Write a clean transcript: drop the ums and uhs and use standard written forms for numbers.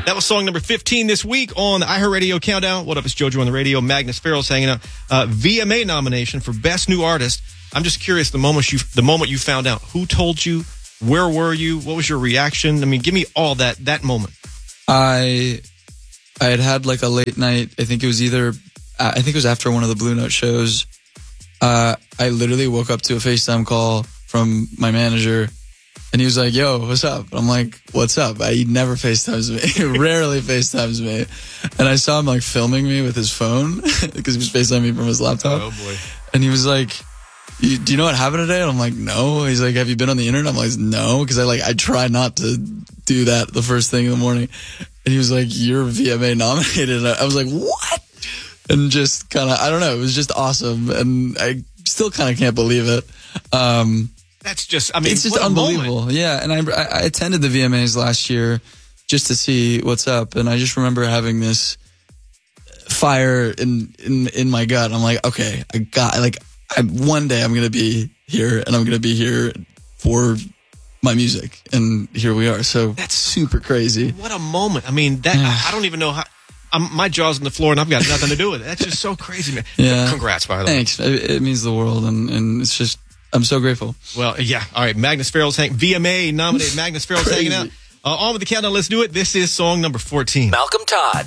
That was song number 15 this week on the iHeartRadio Countdown. What up, it's JoJo on the radio. Magnus Farrell's hanging out. VMA nomination for Best New Artist. I'm just curious, the moment you found out, who told you, where were you, what was your reaction? I mean, give me all that moment. I had like a late night. I think it was after one of the Blue Note shows. I literally woke up to a FaceTime call from my manager. And he was like, yo, what's up? And I'm like, what's up? He never FaceTimes me. He rarely FaceTimes me. And I saw him like filming me with his phone because he was FaceTiming me from his laptop. Oh, boy. And he was like, do you know what happened today? And I'm like, no. He's like, have you been on the internet? I'm like, no. Because I try not to do that the first thing in the morning. And he was like, you're VMA nominated. And I was like, what? And just kind of, I don't know. It was just awesome. And I still kind of can't believe it. That's just, I mean, it's just unbelievable. Moment. Yeah. And I attended the VMAs last year just to see what's up. And I just remember having this fire in my gut. I'm like, okay, one day I'm going to be here and I'm going to be here for my music. And here we are. So that's super crazy. What a moment. I mean, that I don't even know how. My jaw's on the floor and I've got nothing to do with it. That's just so crazy, man. Yeah. Congrats, by the way. Thanks. It means the world. And it's just, I'm so grateful. Well, yeah. All right. Magnus Farrell's VMA nominated Magnus Farrell's hanging out. On with the countdown. Let's do it. This is song number 14. Malcolm Todd.